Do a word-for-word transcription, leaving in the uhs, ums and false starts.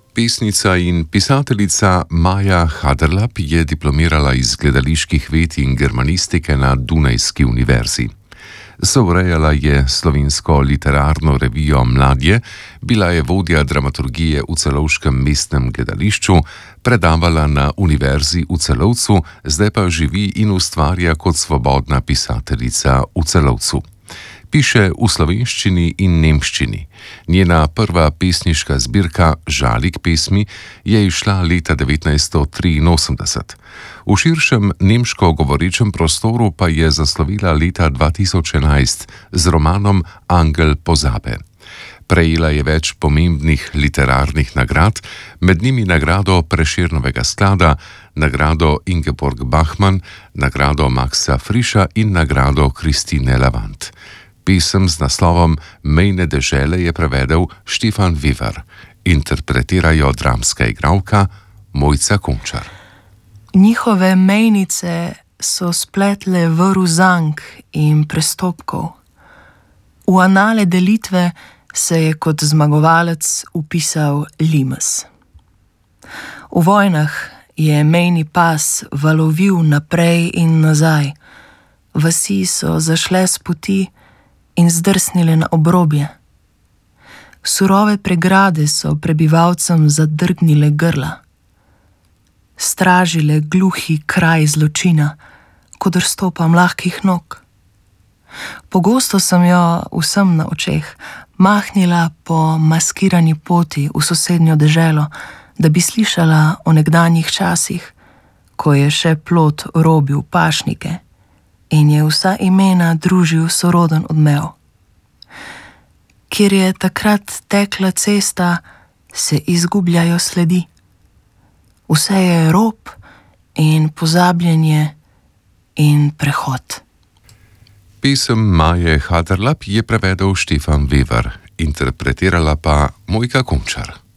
Pesnica in pisateljica Maja Haderlap je diplomirala iz gledaliških ved in germanistike na Dunajski univerzi. Sourejala je slovensko literarno revijo Mladje, bila je vodja dramaturgije v celovškem mestnem gledališču, predavala na univerzi v Celovcu, zdaj pa živi in ustvarja kot svobodna pisateljica v Celovcu. Piše v slovenščini in nemščini. Njena prva pesniška zbirka Žalik pesmi je izšla leta devetnajststo triinosemdeset. V širšem nemško govorečem prostoru pa je zaslovila leta dva tisoč enajst z romanom Angel pozabe. Prejela je več pomembnih literarnih nagrad, med njimi nagrado Prešernovega sklada, nagrado Ingeborg Bachmann, nagrado Maxa Friša in nagrado Kristine Lavant. Pesem z naslovom Mejne dežele je prevedel Štefan Wever. Interpretirajo dramska igralka Mojca Končar. Njihove mejnice so spletle vrv zank in prestopkov. V anale delitve se je kot zmagovalec upisal Limes. V vojnah je mejni pas valovil naprej in nazaj. Vasi so zašle s poti in zdrsnile na obrobje. Surove pregrade so prebivalcem zadrgnile grla, stražile gluhi kraj zločina, kodr stopam lahkih nog. Pogosto sem jo vsem na očeh mahnila po maskirani poti v sosednjo deželo, da bi slišala o nekdanjih časih, ko je še plod robil pašnike in je vsa imena družil soroden odmev. Kjer je takrat tekla cesta, se izgubljajo sledi. Vse je rob in pozabljenje in prehod. Pesem Maje Haderlap je prevedel Štefan Wever, interpretirala pa Mojca Končar.